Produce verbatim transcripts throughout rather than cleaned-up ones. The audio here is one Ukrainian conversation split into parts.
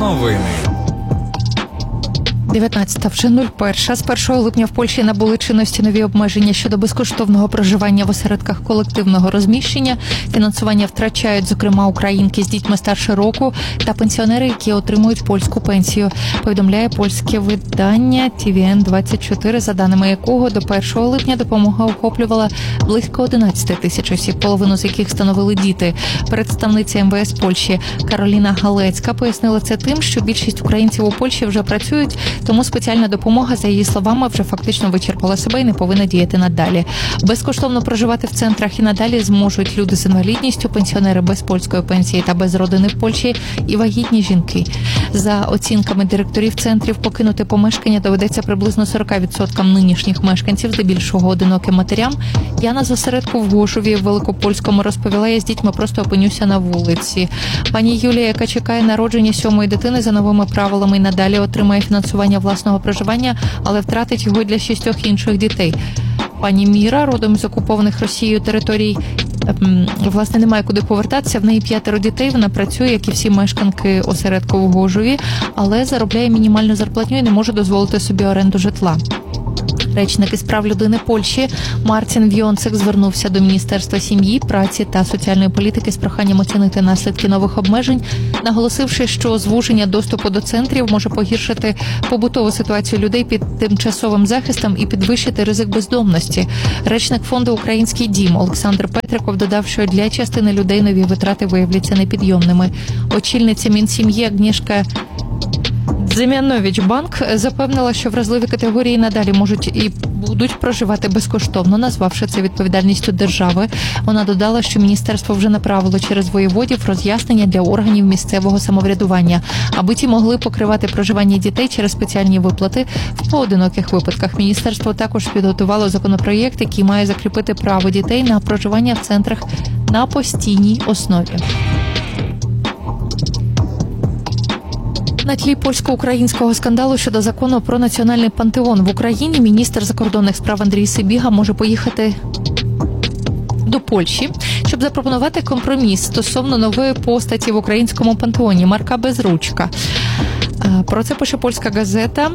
Новини. дев'ятнадцята вже нуль перша. З першого липня в Польщі набули чинності нові обмеження щодо безкоштовного проживання в осередках колективного розміщення. Фінансування втрачають, зокрема, українки з дітьми старше року та пенсіонери, які отримують польську пенсію. Повідомляє польське видання Ті Ві Ен двадцять чотири, за даними якого до першого липня допомога охоплювала близько одинадцять тисяч осіб, половину з яких становили діти. Представниця Ем Ве Ес Польщі Кароліна Галецька пояснила це тим, що більшість українців у Польщі вже працюють, тому спеціальна допомога, за її словами, вже фактично вичерпала себе і не повинна діяти надалі. Безкоштовно проживати в центрах і надалі зможуть люди з інвалідністю, пенсіонери без польської пенсії та без родини в Польщі і вагітні жінки. За оцінками директорів центрів, покинути помешкання доведеться приблизно сорок відсотків нинішніх мешканців, здебільшого одиноким матерям. Яна з осередку в Гошові в Великопольському розповіла: я з дітьми просто опинюся на вулиці. Пані Юлія, яка чекає народження сьомої дитини за новими правилами і надалі отримає фінансування власного проживання, але втратить його для шістьох інших дітей. Пані Міра, родом з окупованих Росією територій, власне, немає куди повертатися. В неї п'ятеро дітей, вона працює, як і всі мешканки осередку в Гожові, але заробляє мінімальну зарплатню і не може дозволити собі оренду житла. Речник із прав людини Польщі Мартін Вйонцек звернувся до Міністерства сім'ї, праці та соціальної політики з проханням оцінити наслідки нових обмежень, наголосивши, що звуження доступу до центрів може погіршити побутову ситуацію людей під тимчасовим захистом і підвищити ризик бездомності. Речник фонду «Український дім» Олександр Петриков додав, що для частини людей нові витрати виявляться непідйомними. Очільниця Мінсім'ї Агнєшка Дзем'янович-Банк запевнила, що вразливі категорії надалі можуть і будуть проживати безкоштовно, назвавши це відповідальністю держави. Вона додала, що міністерство вже направило через воєводів роз'яснення для органів місцевого самоврядування, аби ті могли покривати проживання дітей через спеціальні виплати в поодиноких випадках. Міністерство також підготувало законопроєкт, який має закріпити право дітей на проживання в центрах на постійній основі. На тлі польсько-українського скандалу щодо закону про національний пантеон в Україні міністр закордонних справ Андрій Сибіга може поїхати до Польщі, щоб запропонувати компроміс стосовно нової постаті в українському пантеоні Марка Безручка. Про це пише польська газета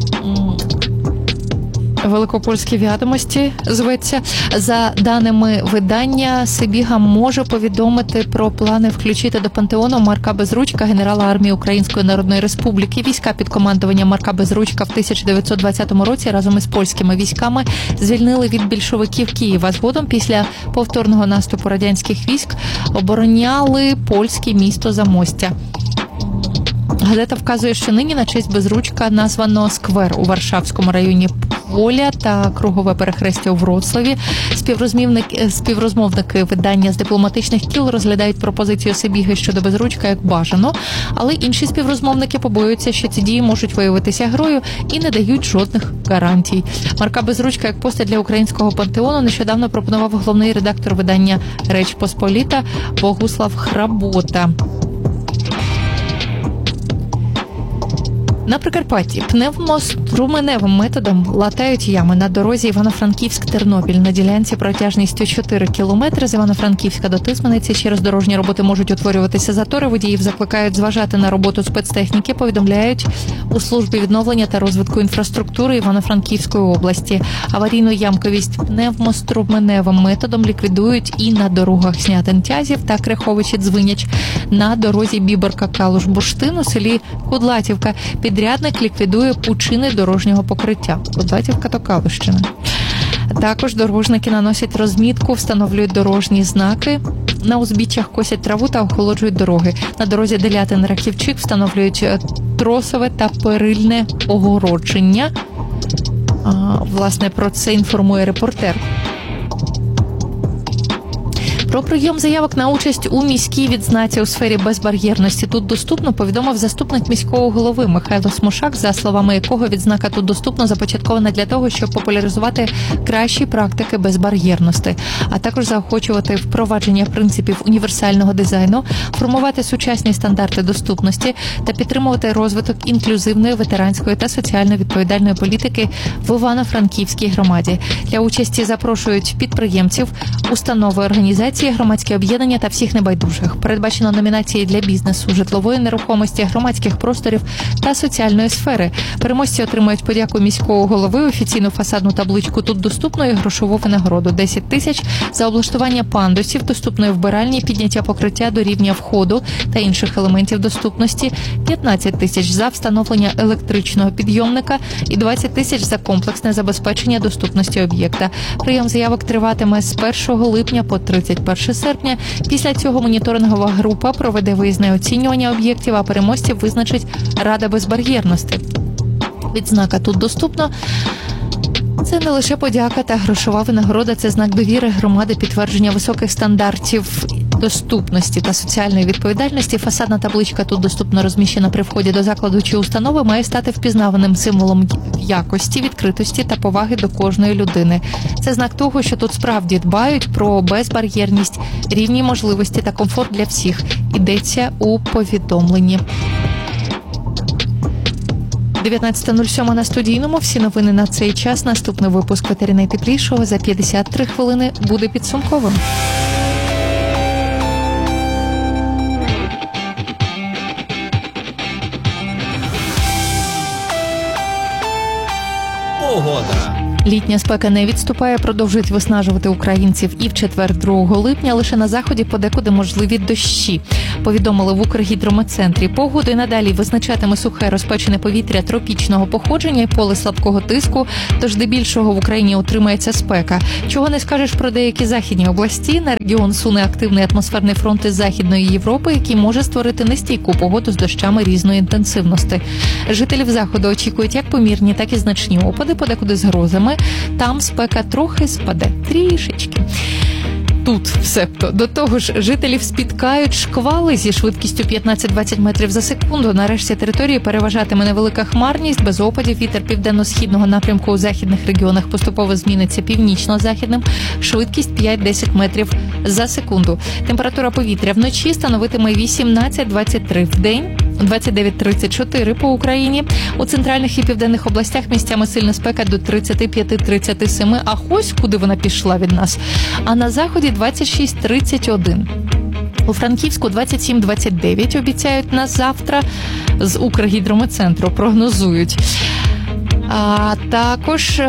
«Великопольські відомості» зветься. За даними видання, Сибіга може повідомити про плани включити до пантеону Марка Безручка, генерала армії Української Народної Республіки. Війська під командуванням Марка Безручка в тисяча дев'ятсот двадцятому році разом із польськими військами звільнили від більшовиків Києва. Згодом, після повторного наступу радянських військ, обороняли польське місто Замостя. Газета вказує, що нині на честь Безручка названо сквер у Варшавському районі Воля та кругове перехрестя у Вроцлаві. Співрозмовники, співрозмовники видання з дипломатичних кіл розглядають пропозицію Сибіги щодо Безручка як бажано, але інші співрозмовники побоюються, що ці дії можуть виявитися грою і не дають жодних гарантій. Марка Безручка як постать для українського пантеону нещодавно пропонував головний редактор видання «Реч Посполіта» Богуслав Хработа. На Прикарпатті пневмоструменевим методом латають ями на дорозі Івано-Франківськ-Тернопіль на ділянці протяжністю чотири кілометри з Івано-Франківська до Тисмениці. Через дорожні роботи можуть утворюватися затори. Водіїв закликають зважати на роботу спецтехніки, повідомляють у службі відновлення та розвитку інфраструктури Івано-Франківської області. Аварійну ямковість пневмоструменевим методом ліквідують і на дорогах Снятин-Тязів та Криховичі-Дзвиняч, на дорозі Біберка-Калуш-Бурштин у селі Кудлатівка. Підрядник ліквідує пучини дорожнього покриття. Кудлатівка то Калущина. Також дорожники наносять розмітку, встановлюють дорожні знаки. На узбіччях косять траву та охолоджують дороги. На дорозі Делятин-Рахівчик встановлюють тросове та перильне огородження. А, власне, про це інформує репортер. Про прийом заявок на участь у міській відзнаці у сфері безбар'єрності «Тут доступно» повідомив заступник міського голови Михайло Смушак, за словами якого відзнака «Тут доступно» започаткована для того, щоб популяризувати кращі практики безбар'єрності, а також заохочувати впровадження принципів універсального дизайну, формувати сучасні стандарти доступності та підтримувати розвиток інклюзивної, ветеранської та соціально відповідальної політики в Івано-Франківській громаді. Для участі запрошують підприємців, установи, організації, творчі, громадські об'єднання та всіх небайдужих. Передбачено номінації для бізнесу, житлової нерухомості, громадських просторів та соціальної сфери. Переможці отримають подяку міського голови, офіційну фасадну табличку «Тут доступно» і грошову винагороду десять тисяч за облаштування пандусів, доступної вбиральні, підняття покриття до рівня входу та інших елементів доступності, п'ятнадцять тисяч за встановлення електричного підйомника і двадцять тисяч за комплексне забезпечення доступності об'єкта. Прийом заявок триватиме з першого липня по тридцять перше серпня. Після цього моніторингова група проведе виїзне оцінювання об'єктів, а переможців визначить Рада безбар'єрності. Відзнака «Тут доступно» – це не лише подяка та грошова винагорода, це знак довіри громади, підтвердження високих стандартів доступності та соціальної відповідальності. Фасадна табличка «Тут доступно» розміщена при вході до закладу чи установи, має стати впізнаваним символом якості, відкритості та поваги до кожної людини. Це знак того, що тут справді дбають про безбар'єрність, рівні можливості та комфорт для всіх. Йдеться у повідомленні. дев'ятнадцята нуль сім на студійному. Всі новини на цей час. Наступний випуск «Ветері найтеплішого» за п'ятдесят три хвилини буде підсумковим. Погода. Літня спека не відступає, продовжують виснажувати українців і в четвер, другого липня. Лише на заході подекуди можливі дощі. Повідомили в Укргідрометцентрі. Погоду і надалі визначатиме сухе розпечене повітря тропічного походження і поле слабкого тиску, тож здебільшого в Україні утримається спека. Чого не скажеш про деякі західні області. На регіон суне активний атмосферний фронт із Західної Європи, який може створити нестійку погоду з дощами різної інтенсивності. Жителів заходу очікують як помірні, так і значні опади, подекуди з грозами. Там спека трохи спаде. Трішечки. Тут, всебто. До того ж, жителів спіткають шквали зі швидкістю п'ятнадцять-двадцять метрів за секунду. Нарешті території переважатиме невелика хмарність, без опадів. Вітер південно-східного напрямку у західних регіонах поступово зміниться північно-західним. Швидкість п'ять-десять метрів за секунду. Температура повітря вночі становитиме вісімнадцять-двадцять три, в день двадцять дев'ять тридцять чотири по Україні. У центральних і південних областях місцями сильна спека до тридцять п'ять тридцять сім, а ось куди вона пішла від нас. А на заході двадцять шість тридцять один. У Франківську двадцять сім двадцять дев'ять обіцяють на завтра, з Укргідрометцентру прогнозують. А також...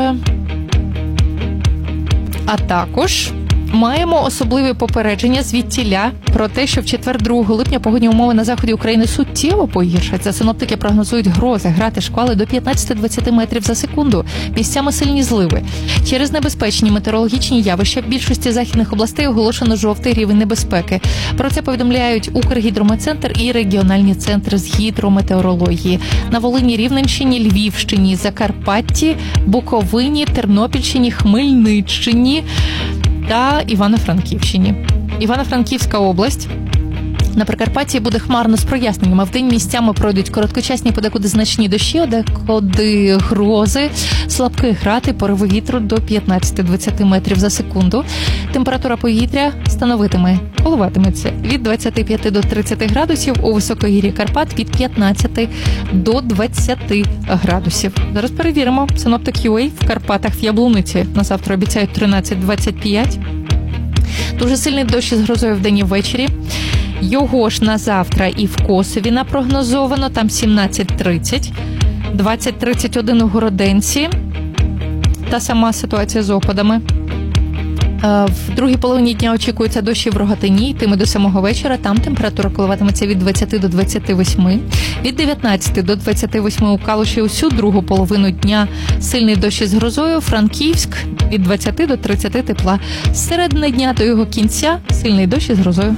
А також... Маємо особливі попередження звідтіля про те, що в четвер, другого липня погодні умови на заході України суттєво погіршаться. Синоптики прогнозують грози, грати, шквали до п'ятнадцять-двадцять метрів за секунду. Місцями сильні зливи. Через небезпечні метеорологічні явища в більшості західних областей оголошено жовтий рівень небезпеки. Про це повідомляють Укргідрометцентр і регіональні центри з гідрометеорології. На Волині, Рівненщині, Львівщині, Закарпатті, Буковині, Тернопільщині, Хмельниччині та Івано-Франківщині. Івано-Франківська область. На Прикарпатті буде хмарно з проясненнями. Вдень місцями пройдуть короткочасні, подекуди значні дощі, одекуди грози, слабкий град і пориви вітру до п'ятнадцять-двадцять метрів за секунду. Температура повітря становитиме, коливатиметься від двадцять п'ять до тридцять градусів, у високогір'ї Карпат від п'ятнадцять до двадцять градусів. Зараз перевіримо. Синоптик ю ей в Карпатах, в Яблуниці на завтра обіцяють тринадцять-двадцять п'ять. Дуже сильний дощ із грозою вдень і ввечері. Його ж на завтра і в Косові напрогнозовано, там сімнадцять тридцять, двадцять тридцять один у Городенці. Та сама ситуація з опадами. В другій половині дня очікується дощі в Рогатині, йтиме до самого вечора. Там температура коливатиметься від двадцяти до двадцяти восьми. Від дев'ятнадцяти до двадцяти восьми у Калуші усю другу половину дня сильний дощ із грозою. Франківськ від двадцяти до тридцяти тепла. З середини дня до його кінця сильний дощ із грозою.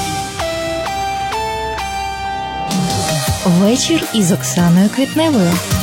Вечір із Оксаною Квітневою.